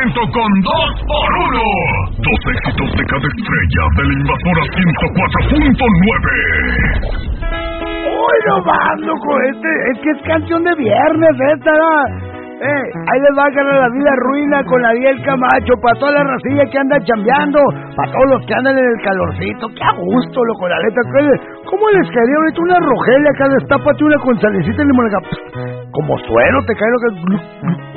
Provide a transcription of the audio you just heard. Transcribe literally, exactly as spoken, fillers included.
momento con dos por uno. Dos éxitos de cada estrella de la Invasora ciento cuatro punto nueve. Uy, no más, loco, este, es que es canción de viernes esta, ¿no? Eh, ahí les va a ganar la vida ruina con la Diel Camacho, para toda la racilla que anda chambeando, para todos los que andan en el calorcito, qué a gusto, loco, la neta, ¿cómo les caería ahorita una Rogelia acá? Destápate una con salecita y limón acá, como suero, te cae lo que...